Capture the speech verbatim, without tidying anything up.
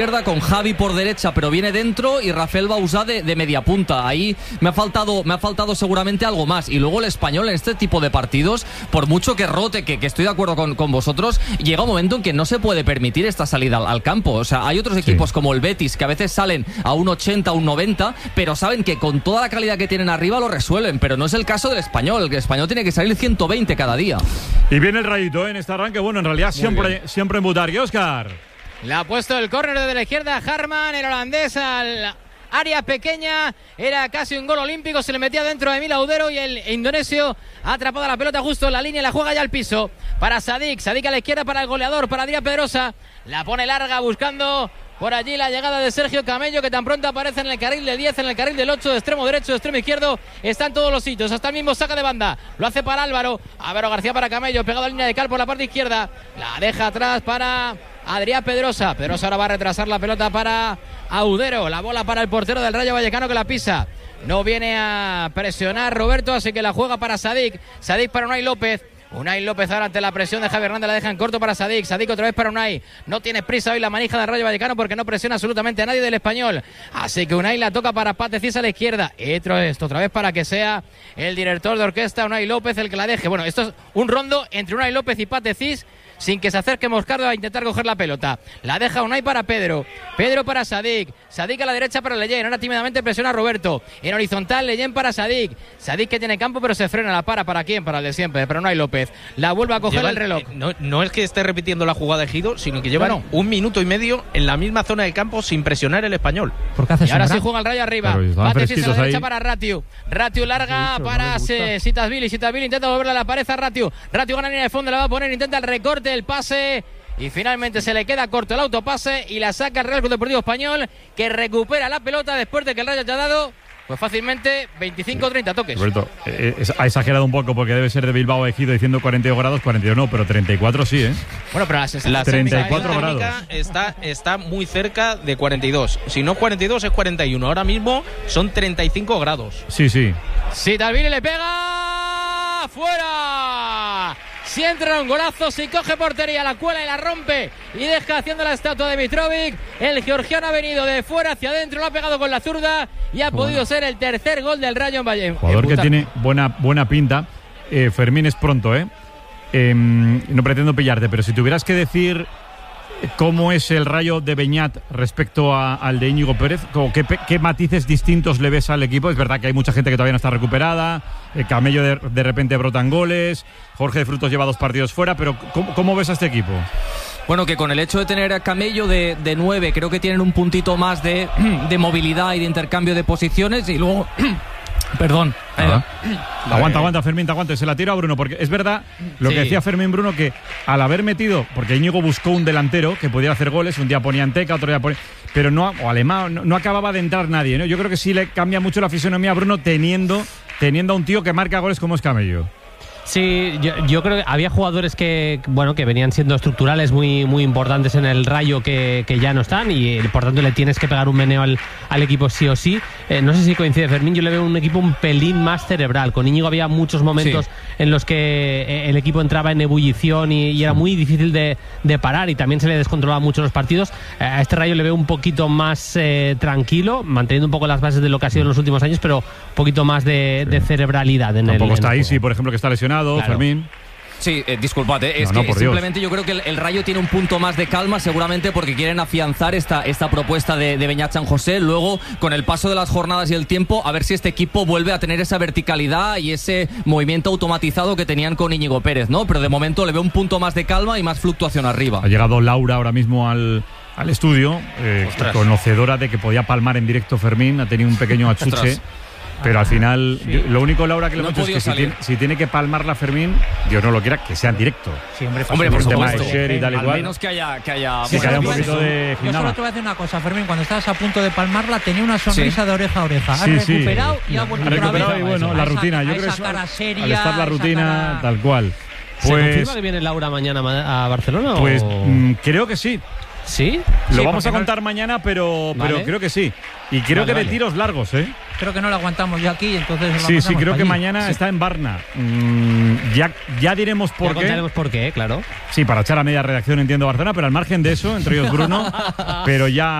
con Javi por derecha, pero viene dentro, y Rafael Bauzá de, de media punta. Ahí me ha faltado me ha faltado seguramente algo más. Y luego el Español en este tipo de partidos, por mucho que rote, que, que estoy de acuerdo con, con vosotros, llega un momento en que no se puede permitir esta salida al, al campo. O sea, hay otros equipos sí. como el Betis, que a veces salen a un ochenta, un noventa, pero saben que con toda la calidad que tienen arriba lo resuelven, pero no es el caso del Español. El Español tiene que salir ciento veinte cada día. Y viene el Rayito, ¿eh? En este arranque, bueno, en realidad siempre, siempre en Butarque. Óscar. Le ha puesto el córner de la izquierda Harman, el holandés, al área pequeña. Era casi un gol olímpico, se le metía dentro de Emil Audero, y el indonesio ha atrapado la pelota justo en la línea, la juega ya al piso para Sadik. Sadik a la izquierda para el goleador, para Adrián Pedrosa. La pone larga buscando por allí la llegada de Sergio Camello, que tan pronto aparece en el carril del diez, en el carril del ocho, de extremo derecho, de extremo izquierdo. Están todos los sitios, hasta el mismo saca de banda. Lo hace para Álvaro. Álvaro García para Camello, pegado a la línea de cal por la parte izquierda. La deja atrás para Adrián Pedrosa. Pedrosa ahora va a retrasar la pelota para Audero. La bola para el portero del Rayo Vallecano, que la pisa. No viene a presionar Roberto, así que la juega para Sadik. Sadik para Unai López. Unai López ahora ante la presión de Javi Hernández, la deja en corto para Sadik. Sadik otra vez para Unai. No tiene prisa hoy la manija del Rayo Vallecano porque no presiona absolutamente a nadie del Español. Así que Unai la toca para Pate Cis a la izquierda. Esto esto otra vez para que sea el director de orquesta, Unai López, el que la deje. Bueno, esto es un rondo entre Unai López y Pate Cis, sin que se acerque Moscardo a intentar coger la pelota. La deja Unai para Pedro. Pedro para Sadik. Sadik a la derecha para Leyen. Ahora tímidamente presiona a Roberto. En horizontal, Leyen para Sadik. Sadik que tiene campo, pero se frena. La para. ¿Para quién? Para el de siempre. Para Unai López. La vuelve a coger Lleva, el reloj. Eh, no, no es que esté repitiendo la jugada de Gido, sino que llevan bueno. un minuto y medio en la misma zona del campo sin presionar el Español. Y ahora sí juega el Rayo arriba. Pate Cis a la derecha ahí. para Ratiu. Ratiu larga Mucho, para no Sitasvili. Sitasvili intenta volverle a la pared a Ratiu. Ratiu gana línea de fondo, la va a poner. Intenta el recorte, el pase. Y finalmente se le queda corto el autopase y la saca el Real Club Deportivo Español, que recupera la pelota después de que el Rayo haya dado pues fácilmente veinticinco o treinta toques. Roberto, eh, es, ha exagerado un poco porque debe ser de Bilbao Ejido diciendo cuarenta y dos grados, cuarenta y dos no, pero treinta y cuatro sí, ¿eh? Bueno, pero la sensación La treinta y cuatro sensación grados. térmica está, está muy cerca de cuarenta y dos. Si no cuarenta y dos es cuarenta y uno. Ahora mismo son treinta y cinco grados. Sí, sí. Sitasvili le pega fuera. Si entra un golazo, si coge portería, la cuela y la rompe y deja haciendo la estatua de Mitrovic. El georgiano ha venido de fuera hacia adentro, lo ha pegado con la zurda y ha bueno. podido ser el tercer gol del Rayo en Valle. Jugador que tiene buena, buena pinta. Eh, Fermín es pronto, ¿eh? ¿eh? No pretendo pillarte, pero si tuvieras que decir cómo es el Rayo de Beñat respecto a, al de Íñigo Pérez, ¿qué, ¿qué matices distintos le ves al equipo? Es verdad que hay mucha gente que todavía no está recuperada, eh, Camello de, de repente brotan goles, Jorge de Frutos lleva dos partidos fuera, pero ¿cómo, cómo ves a este equipo? Bueno, que con el hecho de tener a Camello de, de nueve, creo que tienen un puntito más de, de movilidad y de intercambio de posiciones, y luego... Perdón. Ah. Aguanta, aguanta, Fermín, te aguanta. Se la tira a Bruno, porque es verdad lo sí. que decía Fermín Bruno, que al haber metido, porque Íñigo buscó un delantero que pudiera hacer goles, un día ponía Anteca, otro día ponía, pero no, o Alemán, no, no acababa de entrar nadie, ¿no? Yo creo que sí le cambia mucho la fisonomía a Bruno teniendo, teniendo a un tío que marca goles como es Camello. Sí, yo, yo creo que había jugadores que bueno que venían siendo estructurales muy muy importantes en el Rayo que, que ya no están y por tanto le tienes que pegar un meneo al, al equipo sí o sí. Eh, no sé si coincide Fermín, yo le veo un equipo un pelín más cerebral. Con Íñigo había muchos momentos sí. en los que el equipo entraba en ebullición y, y era muy difícil de, de parar y también se le descontrolaba mucho los partidos. Eh, a este Rayo le veo un poquito más eh, tranquilo, manteniendo un poco las bases de lo que ha sido en los últimos años, pero un poquito más de, de cerebralidad en Tampoco el está en el ahí, sí, por ejemplo, que está lesionado. Claro. Fermín. Sí, eh, disculpad, eh, es no, no, que simplemente Dios. yo creo que el, el Rayo tiene un punto más de calma, seguramente porque quieren afianzar esta, esta propuesta de, de Beñat San José. Luego, con el paso de las jornadas y el tiempo, a ver si este equipo vuelve a tener esa verticalidad y ese movimiento automatizado que tenían con Íñigo Pérez, ¿no? Pero de momento le veo un punto más de calma y más fluctuación arriba. Ha llegado Laura ahora mismo al, al estudio, eh, conocedora de que podía palmar en directo Fermín, ha tenido un pequeño achuche. Ostras. Pero al final, sí. yo, lo único, Laura, que le no hemos dicho es que si tiene, si tiene que palmarla Fermín, Dios no lo quiera, que sea en directo. Sí, hombre, hombre por supuesto. Y tal y Al cual. menos que haya, que haya, sí, que haya un poquito de Yo solo te voy a decir una cosa, Fermín. Cuando estabas a punto de palmarla, tenía una sonrisa sí. de oreja a oreja. Has sí, recuperado sí. y ha vuelto ha recuperado otra vez. Y bueno, la esa, rutina. Yo creo que seria, al estar la rutina, cara... tal cual. ¿Se pues, confirma que viene Laura mañana a Barcelona? Pues o... mmm, creo que sí. ¿Sí? Lo Sí, vamos a porque no- contar mañana, pero, pero Vale. creo que sí. Y creo Vale, que de vale. tiros largos, ¿eh? Creo que no la aguantamos ya aquí, entonces la Sí, sí, mandamos creo pa' que allí. mañana está en Varna. Mm, ya, ya diremos Ya por qué. contaremos por qué, claro. Sí, para echar a media redacción entiendo Barcelona, pero al margen de eso, entre ellos Bruno, pero ya